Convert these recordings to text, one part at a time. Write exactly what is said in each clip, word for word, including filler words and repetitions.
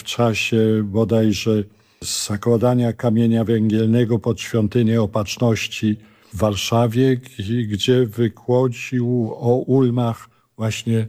w czasie bodajże zakładania kamienia węgielnego pod Świątynię Opatrzności w Warszawie, gdzie wygłosił o ulmach właśnie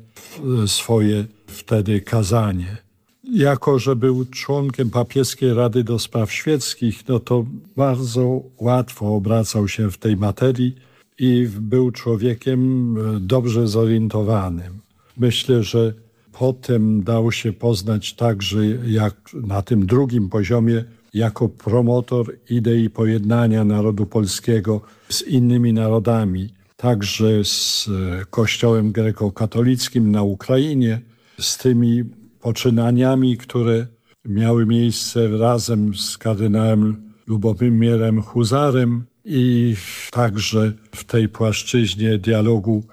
swoje wtedy kazanie. Jako że był członkiem Papieskiej Rady do Spraw Świeckich, no to bardzo łatwo obracał się w tej materii i był człowiekiem dobrze zorientowanym. Myślę, że potem dał się poznać także jak na tym drugim poziomie jako promotor idei pojednania narodu polskiego z innymi narodami, także z Kościołem grekokatolickim na Ukrainie, z tymi poczynaniami, które miały miejsce razem z kardynałem Lubomirem Huzarem i także w tej płaszczyźnie dialogu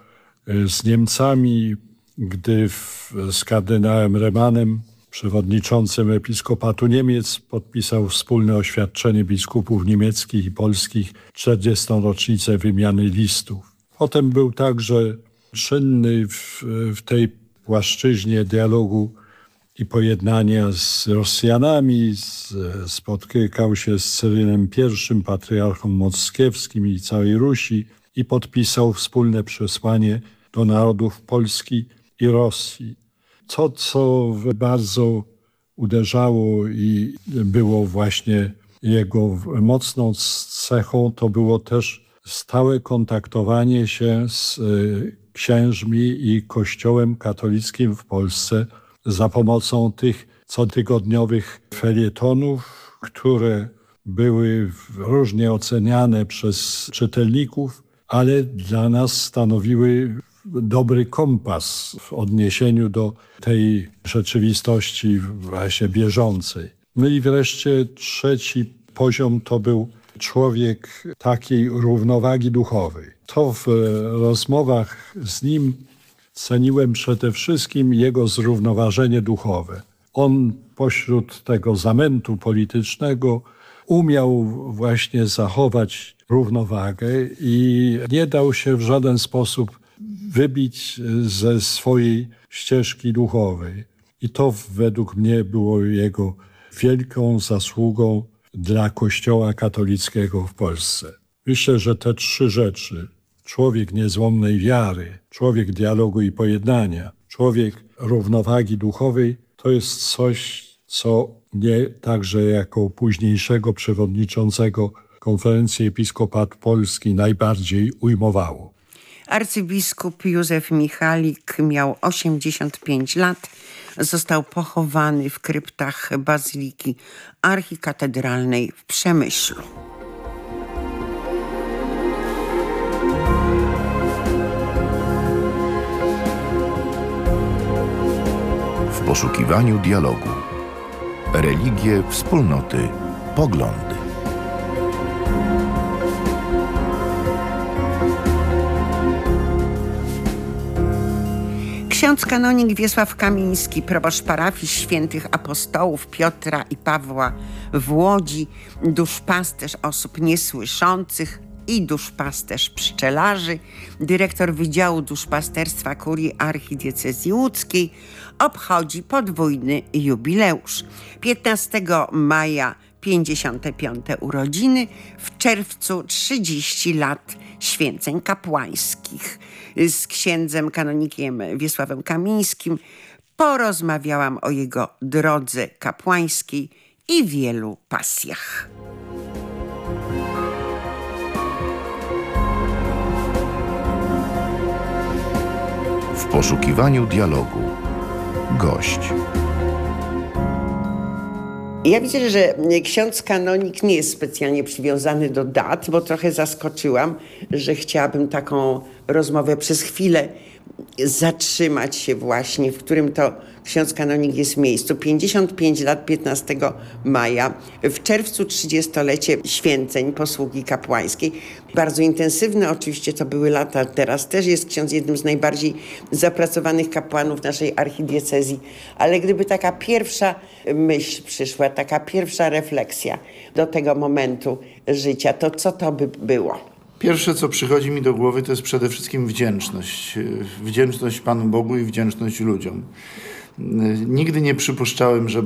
z Niemcami, gdy w, z kardynałem Remanem, przewodniczącym Episkopatu Niemiec, podpisał wspólne oświadczenie biskupów niemieckich i polskich czterdziestą rocznicę wymiany listów. Potem był także czynny w, w tej płaszczyźnie dialogu i pojednania z Rosjanami, z, spotykał się z Cyrylem I, patriarchą moskiewskim i całej Rusi i podpisał wspólne przesłanie do narodów Polski i Rosji. To, co bardzo uderzało i było właśnie jego mocną cechą, to było też stałe kontaktowanie się z księżmi i Kościołem katolickim w Polsce za pomocą tych cotygodniowych felietonów, które były różnie oceniane przez czytelników, ale dla nas stanowiły dobry kompas w odniesieniu do tej rzeczywistości właśnie bieżącej. No i wreszcie trzeci poziom to był człowiek takiej równowagi duchowej. To w rozmowach z nim ceniłem przede wszystkim jego zrównoważenie duchowe. On pośród tego zamętu politycznego umiał właśnie zachować równowagę i nie dał się w żaden sposób wybić ze swojej ścieżki duchowej. I to według mnie było jego wielką zasługą dla Kościoła katolickiego w Polsce. Myślę, że te trzy rzeczy, człowiek niezłomnej wiary, człowiek dialogu i pojednania, człowiek równowagi duchowej, to jest coś, co mnie także jako późniejszego przewodniczącego Konferencji Episkopatu Polski najbardziej ujmowało. Arcybiskup Józef Michalik miał osiemdziesiąt pięć lat. Został pochowany w kryptach Bazyliki Archikatedralnej w Przemyślu. W poszukiwaniu dialogu. Religie, wspólnoty, poglądy. Ksiądz kanonik Wiesław Kamiński, proboszcz parafii świętych apostołów Piotra i Pawła w Łodzi, duszpasterz osób niesłyszących i duszpasterz pszczelarzy, dyrektor Wydziału Duszpasterstwa Kurii Archidiecezji Łódzkiej, obchodzi podwójny jubileusz. piętnastego maja pięćdziesiąte piąte urodziny, w czerwcu trzydzieści lat święceń kapłańskich. Z księdzem kanonikiem Wiesławem Kamińskim porozmawiałam o jego drodze kapłańskiej i wielu pasjach. W poszukiwaniu dialogu. Gość. Ja widzę, że ksiądz kanonik nie jest specjalnie przywiązany do dat, bo trochę zaskoczyłam, że chciałabym taką rozmowę przez chwilę zatrzymać się właśnie, w którym to ksiądz kanonik jest miejscu. pięćdziesiąt pięć lat piętnastego maja, w czerwcu trzydziestolecie święceń posługi kapłańskiej. Bardzo intensywne oczywiście to były lata, teraz też jest ksiądz jednym z najbardziej zapracowanych kapłanów naszej archidiecezji. Ale gdyby taka pierwsza myśl przyszła, taka pierwsza refleksja do tego momentu życia, to co to by było? Pierwsze, co przychodzi mi do głowy, to jest przede wszystkim wdzięczność. Wdzięczność Panu Bogu i wdzięczność ludziom. Nigdy nie przypuszczałem, że